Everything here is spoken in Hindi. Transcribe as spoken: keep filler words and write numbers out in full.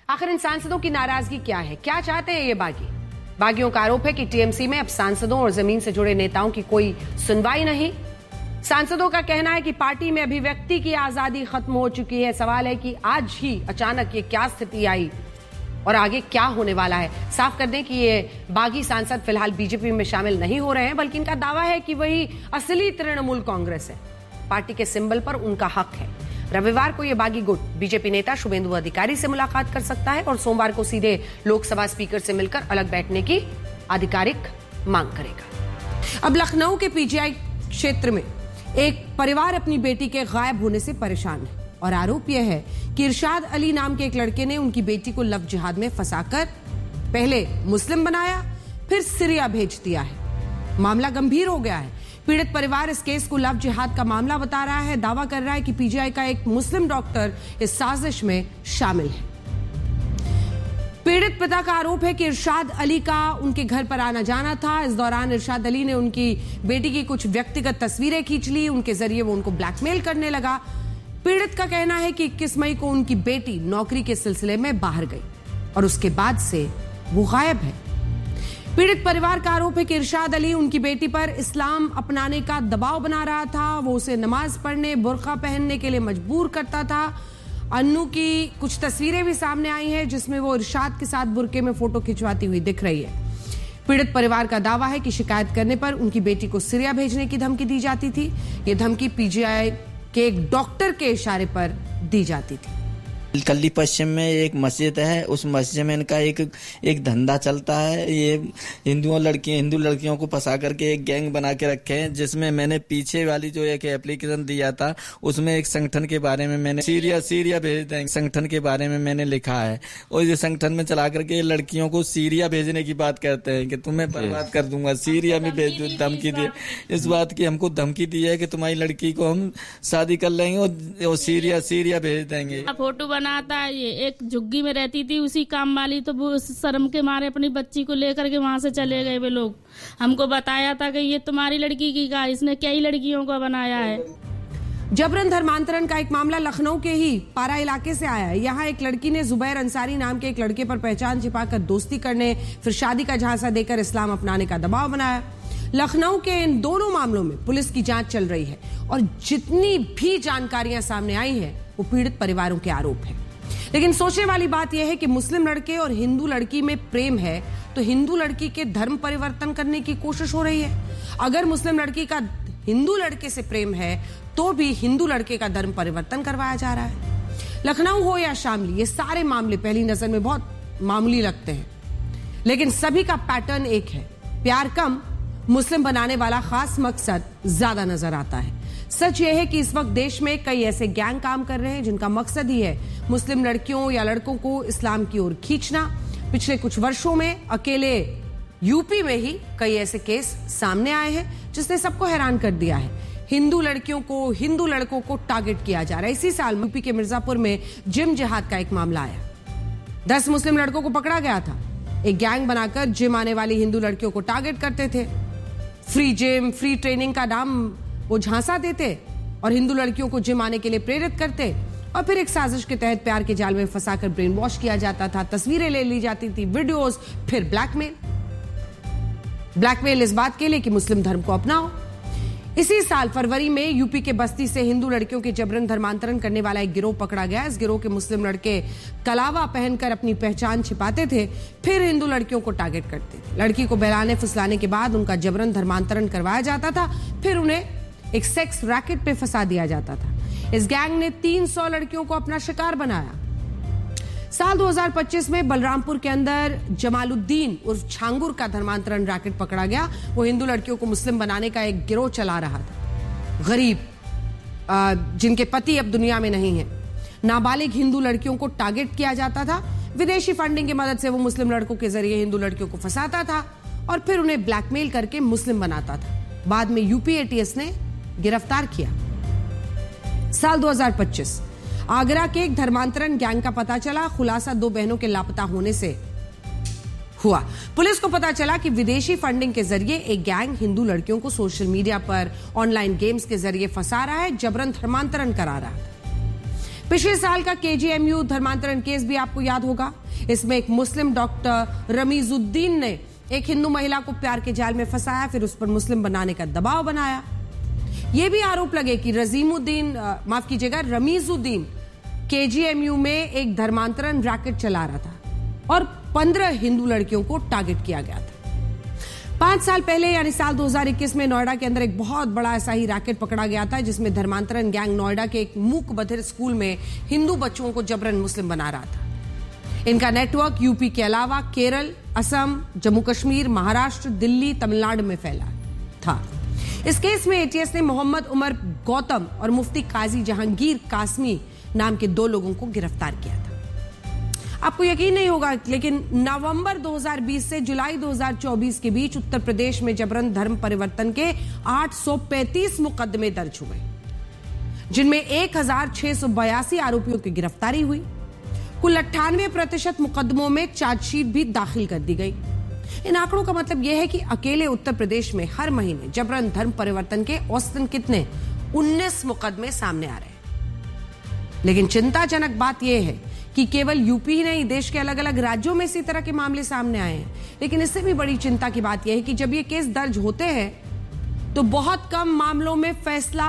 आखिर इन सांसदों की नाराजगी क्या है? क्या चाहते हैं ये बागी? बागियों का आरोप है कि टीएमसी में अब सांसदों और जमीन से जुड़े नेताओं की कोई सुनवाई नहीं। सांसदों का कहना है कि पार्टी में अभिव्यक्ति की आजादी खत्म हो चुकी है। सवाल है कि आज ही अचानक ये क्या स्थिति आई और आगे क्या होने वाला है। साफ कर दें कि ये बागी सांसद फिलहाल बीजेपी में शामिल नहीं हो रहे हैं, बल्कि इनका दावा है कि वही असली तृणमूल कांग्रेस है। पार्टी के सिंबल पर उनका हक है। रविवार को यह बागी गुट बीजेपी नेता शुभेंदु अधिकारी से मुलाकात कर सकता है और सोमवार को सीधे लोकसभा स्पीकर से मिलकर अलग बैठने की आधिकारिक मांग करेगा। अब लखनऊ के पीजीआई क्षेत्र में एक परिवार अपनी बेटी के गायब होने से परेशान है और आरोप यह है कि इरशाद अली नाम के एक लड़के ने उनकी बेटी को लव जिहाद में फंसाकर पहले मुस्लिम बनाया, फिर सीरिया भेज दिया है। मामला गंभीर हो गया है। पीड़ित परिवार इस केस को लव जिहाद का मामला बता रहा है। दावा कर रहा है कि पीजीआई का एक मुस्लिम डॉक्टर इस साजिश में शामिल है। पीड़ित पिता का आरोप है कि इरशाद अली का उनके घर पर आना जाना था। इस दौरान इरशाद अली ने उनकी बेटी की कुछ व्यक्तिगत तस्वीरें खींच ली। उनके जरिए वो उनको ब्लैकमेल करने लगा। पीड़ित का कहना है कि इक्कीस मई को उनकी बेटी नौकरी के सिलसिले में बाहर गई और उसके बाद से वो गायब है। पीड़ित परिवार का आरोप है कि इरशाद अली उनकी बेटी पर इस्लाम अपनाने का दबाव बना रहा था। वो उसे नमाज पढ़ने, बुर्का पहनने के लिए मजबूर करता था। अन्नू की कुछ तस्वीरें भी सामने आई हैं जिसमें वो इरशाद के साथ बुर्के में फोटो खिंचवाती हुई दिख रही है। पीड़ित परिवार का दावा है कि शिकायत करने पर उनकी बेटी को सीरिया भेजने की धमकी दी जाती थी। ये धमकी पीजीआई के एक डॉक्टर के इशारे पर दी जाती थी। कल्ली पश्चिम में एक मस्जिद है, उस मस्जिद में इनका एक एक धंधा चलता है। ये हिंदुओं लड़कियों हिंदू लड़कियों को फंसा करके एक गैंग बना के रखे हैं, जिसमें मैंने पीछे वाली जो एक एप्लीकेशन दिया था उसमें एक संगठन के बारे में मैंने सीरिया सीरिया भेज देंगे संगठन के बारे में मैंने लिखा है। और ये संगठन में चला करके लड़कियों को सीरिया भेजने की बात करते हैं कि तुम्हें बर्बाद कर दूंगा, सीरिया में भेज दूं। धमकी दी इस बात की, हमको धमकी दी है कि तुम्हारी लड़की को हम शादी कर लेंगे और सीरिया सीरिया भेज देंगे। फोटो बनाता है। ये एक झुग्गी में रहती थी उसी काम वाली, तो वो शर्म के मारे अपनी बच्ची को लेकर के वहां से चले गए। वे लोग हमको बताया था कि ये तुम्हारी लड़की की का, इसने कई लड़कियों को बनाया है। जबरन धर्मांतरण का एक मामला लखनऊ के ही पारा इलाके से आया है। यहाँ एक लड़की ने जुबैर अंसारी नाम के एक लड़के पर पहचान छिपाकर दोस्ती करने, फिर शादी का झांसा देकर इस्लाम अपनाने का दबाव बनाया। लखनऊ के इन दोनों मामलों में पुलिस की जांच चल रही है और जितनी भी जानकारियां सामने आई हैं वो पीड़ित परिवारों के आरोप है। लेकिन सोचने वाली बात यह है कि मुस्लिम लड़के और हिंदू लड़की में प्रेम है तो हिंदू लड़की के धर्म परिवर्तन करने की कोशिश हो रही है। अगर मुस्लिम लड़की का हिंदू लड़के से प्रेम है तो भी हिंदू लड़के का धर्म परिवर्तन करवाया जा रहा है। लखनऊ हो या शामली, ये सारे मामले पहली नजर में बहुत मामूली लगते हैं, लेकिन सभी का पैटर्न एक है। प्यार कम, मुस्लिम बनाने वाला खास मकसद ज्यादा नजर आता है। सच यह है कि इस वक्त देश में कई ऐसे गैंग काम कर रहे हैं जिनका मकसद ही है मुस्लिम लड़कियों या लड़कों को इस्लाम की ओर खींचना। पिछले कुछ वर्षों में अकेले यूपी में ही कई ऐसे केस सामने आए हैं जिसने सबको हैरान कर दिया है। हिंदू लड़कियों को, हिंदू लड़कों को टारगेट किया जा रहा है। इसी साल यूपी के मिर्जापुर में जिम जिहाद का एक मामला आया। दस मुस्लिम लड़कों को पकड़ा गया था। एक गैंग बनाकर जिम आने वाली हिंदू लड़कियों को टारगेट करते थे। फ्री जिम, फ्री ट्रेनिंग का नाम वो झांसा देते और हिंदू लड़कियों को जिम आने के लिए प्रेरित करते और फिर एक साजिश के तहत प्यार के जाल में फंसाकर ब्रेन वॉश किया जाता था। तस्वीरें ले ली जाती थी, वीडियोस, फिर ब्लैकमेल ब्लैकमेल इस बात के लिए कि मुस्लिम धर्म को अपनाओ। इसी साल फरवरी में यूपी के बस्ती से हिंदू लड़कियों के जबरन धर्मांतरण करने वाला एक गिरोह पकड़ा गया। इस गिरोह के मुस्लिम लड़के कलावा पहनकर अपनी पहचान छिपाते थे, फिर हिंदू लड़कियों को टारगेट करते थे। लड़की को बहलाने फुसलाने के बाद उनका जबरन धर्मांतरण करवाया जाता था, फिर उन्हें एक सेक्स रैकेट पे फंसा दिया जाता था। इस गैंग ने तीन सौ लड़कियों को अपना शिकार बनाया। साल दो हज़ार पच्चीस में बलरामपुर के अंदर जमालुद्दीन उर्फ छांगुर का धर्मांतरण रैकेट पकड़ा गया। वो हिंदू लड़कियों को मुस्लिम बनाने का एक गिरोह चला रहा था। गरीब, जिनके पति अब दुनिया में नहीं है, नाबालिग हिंदू लड़कियों को टारगेट किया जाता था। विदेशी फंडिंग की मदद से वो मुस्लिम लड़कों के जरिए हिंदू लड़कियों को फंसाता था और फिर उन्हें ब्लैकमेल करके मुस्लिम बनाता था। बाद में यूपी एटीएस ने गिरफ्तार किया। साल दो हज़ार पच्चीस आगरा के एक धर्मांतरण गैंग का पता चला। खुलासा दो बहनों के लापता होने से हुआ। पुलिस को पता चला कि विदेशी फंडिंग के जरिए एक गैंग हिंदू लड़कियों को सोशल मीडिया पर ऑनलाइन गेम्स के जरिए फंसा रहा है, जबरन धर्मांतरण करा रहा है। पिछले साल का केजीएमयू धर्मांतरण केस भी आपको याद होगा। इसमें एक मुस्लिम डॉक्टर रमीजुद्दीन ने एक हिंदू महिला को प्यार के जाल में फंसाया, फिर उस पर मुस्लिम बनाने का दबाव बनाया। यह भी आरोप लगे कि रजीमुद्दीन माफ कीजिएगा रमीजुद्दीन केजीएमयू में एक धर्मांतरण रैकेट चला रहा था और पंद्रह हिंदू लड़कियों को टारगेट किया गया था। पांच साल पहले यानी साल दो हज़ार इक्कीस में नोएडा के अंदर एक बहुत बड़ा ऐसा ही रैकेट पकड़ा गया था, जिसमें धर्मांतरण गैंग नोएडा के एक मूक बधिर स्कूल में हिंदू बच्चों को जबरन मुस्लिम बना रहा था। इनका नेटवर्क यूपी के अलावा केरल, असम, जम्मू कश्मीर, महाराष्ट्र, दिल्ली, तमिलनाडु में फैला था। इस केस में एटीएस ने मोहम्मद उमर गौतम और मुफ्ती काजी जहांगीर कासमी नाम के दो लोगों को गिरफ्तार किया था। आपको यकीन नहीं होगा, लेकिन नवंबर दो हज़ार बीस से जुलाई दो हज़ार चौबीस के बीच उत्तर प्रदेश में जबरन धर्म परिवर्तन के आठ सौ पैंतीस मुकदमे दर्ज हुए, जिनमें एक हजार छह सौ बयासी आरोपियों की गिरफ्तारी हुई। कुल अट्ठानवे प्रतिशत मुकदमों में चार्जशीट भी दाखिल कर दी गई। इन आंकड़ों का मतलब यह है कि अकेले उत्तर प्रदेश में हर महीने जबरन धर्म परिवर्तन के औसतन कितने उन्नीस मुकदमे सामने आ रहे हैं। लेकिन चिंताजनक बात यह है कि केवल यूपी ही नहीं, देश के अलग अलग राज्यों में इसी तरह के मामले सामने आए हैं। लेकिन इससे भी बड़ी चिंता की बात यह है कि जब ये केस दर्ज होते हैं तो बहुत कम मामलों में फैसला